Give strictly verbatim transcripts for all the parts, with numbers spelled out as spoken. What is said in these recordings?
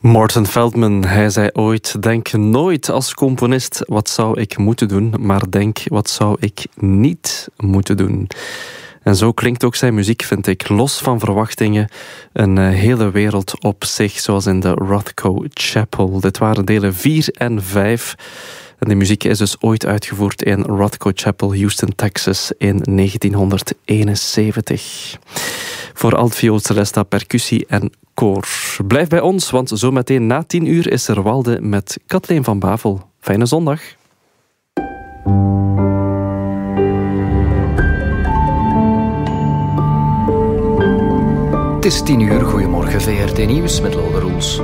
Morton Feldman, hij zei ooit: denk nooit als componist wat zou ik moeten doen, maar denk wat zou ik niet moeten doen. En zo klinkt ook zijn muziek, vind ik, los van verwachtingen, een hele wereld op zich, zoals in de Rothko Chapel. Dit waren delen vier en vijf. En de muziek is dus ooit uitgevoerd in Rothko Chapel, Houston, Texas, in negentienhonderdeenenzeventig. Voor altviool, celesta, percussie en koor. Blijf bij ons, want zometeen na tien uur is er Walde met Kathleen van Bavel. Fijne zondag. Het is tien uur, goedemorgen V R T Nieuws met Lode Roels.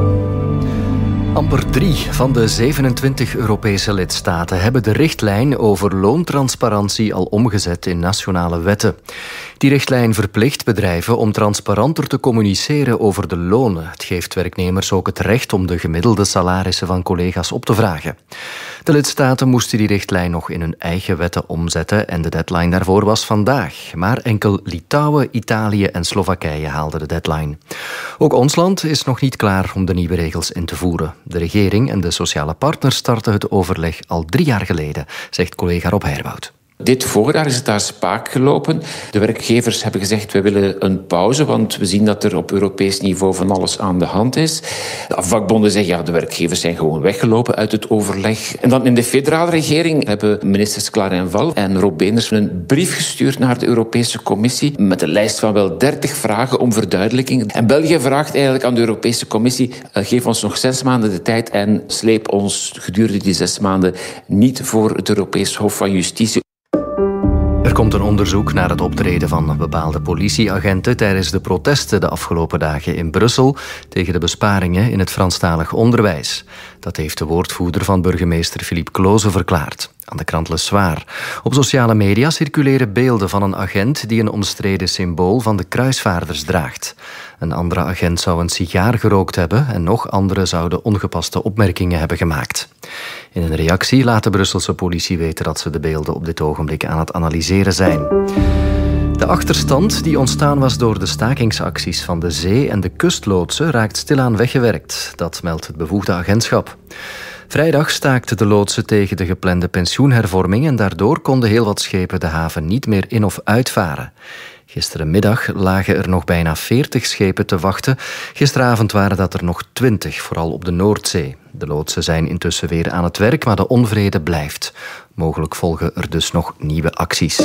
Amper drie van de zevenentwintig Europese lidstaten hebben de richtlijn over loontransparantie al omgezet in nationale wetten. Die richtlijn verplicht bedrijven om transparanter te communiceren over de lonen. Het geeft werknemers ook het recht om de gemiddelde salarissen van collega's op te vragen. De lidstaten moesten die richtlijn nog in hun eigen wetten omzetten en de deadline daarvoor was vandaag. Maar enkel Litouwen, Italië en Slowakije haalden de deadline. Ook ons land is nog niet klaar om de nieuwe regels in te voeren. De regering en de sociale partners starten het overleg al drie jaar geleden, zegt collega Rob Heerwoud. Dit voorjaar is het daar spaak gelopen. De werkgevers hebben gezegd, we willen een pauze, want we zien dat er op Europees niveau van alles aan de hand is. De vakbonden zeggen, ja, de werkgevers zijn gewoon weggelopen uit het overleg. En dan in de federale regering hebben ministers Clarijn Val en Rob Beenders een brief gestuurd naar de Europese Commissie met een lijst van wel dertig vragen om verduidelijking. En België vraagt eigenlijk aan de Europese Commissie, geef ons nog zes maanden de tijd en sleep ons gedurende die zes maanden niet voor het Europees Hof van Justitie. Er komt een onderzoek naar het optreden van bepaalde politieagenten tijdens de protesten de afgelopen dagen in Brussel tegen de besparingen in het Franstalig onderwijs. Dat heeft de woordvoerder van burgemeester Philippe Cloze verklaard aan de krant Le Soir. Op sociale media circuleren beelden van een agent die een omstreden symbool van de kruisvaarders draagt. Een andere agent zou een sigaar gerookt hebben en nog anderen zouden ongepaste opmerkingen hebben gemaakt. In een reactie laat de Brusselse politie weten dat ze de beelden op dit ogenblik aan het analyseren zijn. De achterstand die ontstaan was door de stakingsacties van de zee- en de kustloodsen raakt stilaan weggewerkt. Dat meldt het bevoegde agentschap. Vrijdag staakten de loodsen tegen de geplande pensioenhervorming en daardoor konden heel wat schepen de haven niet meer in- of uitvaren. Gisterenmiddag lagen er nog bijna veertig schepen te wachten. Gisteravond waren dat er nog twintig, vooral op de Noordzee. De loodsen zijn intussen weer aan het werk, maar de onvrede blijft. Mogelijk volgen er dus nog nieuwe acties.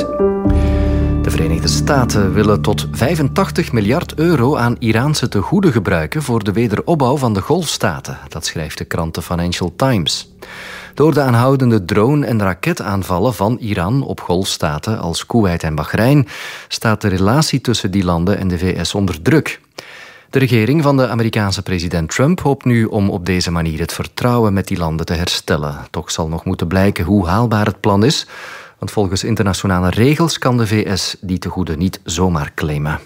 De Verenigde Staten willen tot vijfentachtig miljard euro aan Iraanse tegoeden gebruiken voor de wederopbouw van de Golfstaten. Dat schrijft de krant The Financial Times. Door de aanhoudende drone- en raketaanvallen van Iran op golfstaten als Koeweit en Bahrein staat de relatie tussen die landen en de V S onder druk. De regering van de Amerikaanse president Trump hoopt nu om op deze manier het vertrouwen met die landen te herstellen. Toch zal nog moeten blijken hoe haalbaar het plan is, want volgens internationale regels kan de V S die tegoeden niet zomaar claimen.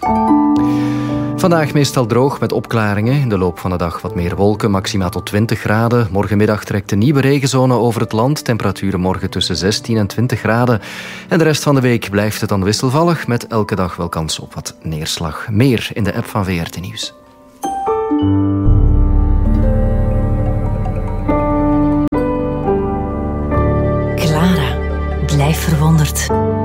Vandaag meestal droog met opklaringen. In de loop van de dag wat meer wolken, maximaal tot twintig graden. Morgenmiddag trekt een nieuwe regenzone over het land. Temperaturen morgen tussen zestien en twintig graden. En de rest van de week blijft het dan wisselvallig, met elke dag wel kans op wat neerslag. Meer in de app van V R T Nieuws. Clara, blijf verwonderd.